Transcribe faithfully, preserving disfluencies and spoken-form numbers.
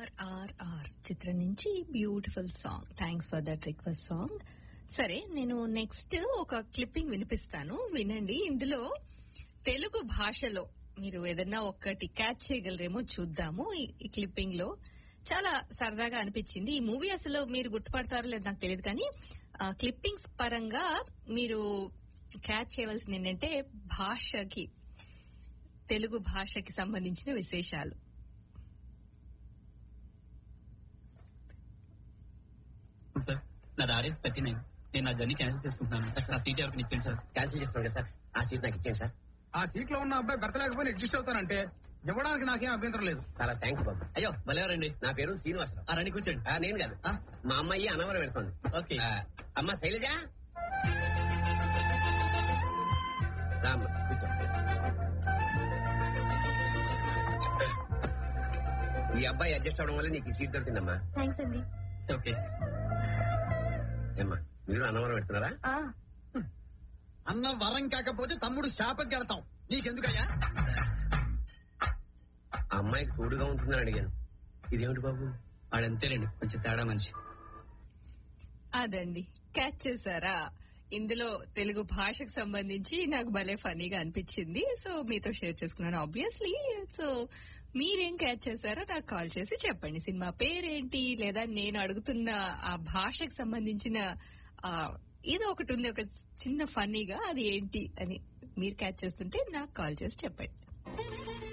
ఆర్ఆర్ఆర్ చిత్రం నుంచి beautiful song. Thanks for that request song. సరే, నేను నెక్స్ట్ ఒక క్లిప్పింగ్ వినిపిస్తాను, వినండి. ఇందులో తెలుగు భాషలో మీరు ఏదన్నా ఒక్కటి క్యాచ్ చేయగలరేమో చూద్దాము. ఈ క్లిప్పింగ్ లో చాలా సరదాగా అనిపించింది. ఈ మూవీ అసలు మీరు గుర్తుపడతారో లేదు నాకు తెలియదు, కానీ క్లిప్పింగ్స్ పరంగా మీరు క్యాచ్ చేయవలసింది ఏంటంటే భాషకి, తెలుగు భాషకి సంబంధించిన విశేషాలు. సార్ నాది ఆర్ఎస్ థర్టీ నైన్. నేను నా జర్నీ క్యాన్సిల్ చేసుకుంటున్నాను. నా సీట్ ఎవరికి ఇచ్చాను సార్. క్యాన్సిల్ చేస్తున్నాను కదా సార్, ఆ సీట్ నాకు ఇచ్చాను సార్. ఆ సీట్ లో ఉన్న అబ్బాయి భర్త లేకపోయినా అడ్జస్ట్ అవుతానంటే ఇవ్వడానికి నాకేం అభ్యంతరం లేదు. చాలా థ్యాంక్స్ బాబు. అయ్యో భలేవారండి. నా పేరు శ్రీనివాసరావు. ఆ రండి కూర్చోండి. ఆ, నేను కాదు, మా అమ్మాయి అనవరం వెళ్తుంది. ఓకే. అమ్మ శైలజ, రామ్మ కూర్చో. ఈ అబ్బాయి అడ్జస్ట్ అవడం వల్ల నీకు ఈ సీట్ దొరికిందమ్మా. థ్యాంక్స్ అండి. ఓకే. ఏమ్మా మీరు అనవరం పెడుతున్నారా? అన్న వరం కాకపోతే తమ్ముడు శాపకి వెళ్తాం. నీకెందుకయ్యా? ఆ అమ్మాయికి తోడుగా ఉంటుందని అడిగాను. ఇదేమిటి బాబు? వాడంతేనండి, కొంచెం తేడా మనిషి. అదండి, క్యాచ్ చేశారా? ఇందులో తెలుగు భాషకు సంబంధించి నాకు భలే ఫనీగా అనిపించింది, సో మీతో షేర్ చేసుకున్నాను ఆబ్వియస్లీ. సో మీరేం క్యాచ్ చేశారో నాకు కాల్ చేసి చెప్పండి. సినిమా పేరేంటి, లేదా నేను అడుగుతున్న ఆ భాషకు సంబంధించిన ఆ ఏదో ఒకటి ఉంది, ఒక చిన్న ఫన్నీగా, అది ఏంటి అని మీరు క్యాచ్ చేస్తుంటే నాకు కాల్ చేసి చెప్పండి.